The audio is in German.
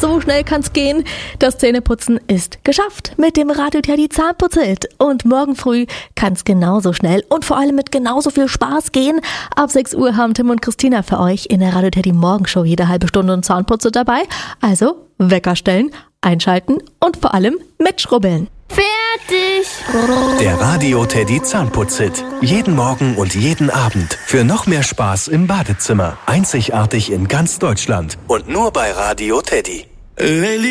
so schnell kann's gehen. Das Zähneputzen ist geschafft mit dem Radio Teddy Zahnputz-Hit. Und morgen früh kann's genauso schnell und vor allem mit genauso viel Spaß gehen. Ab 6 Uhr haben Tim und Christina für euch in der Radio Teddy Morgenshow jede halbe Stunde ein Zahnputzer dabei. Also Wecker stellen, einschalten und vor allem mitschrubbeln. Fertig! Der Radio Teddy Zahnputz-Hit. Jeden Morgen und jeden Abend. Für noch mehr Spaß im Badezimmer. Einzigartig in ganz Deutschland. Und nur bei Radio Teddy.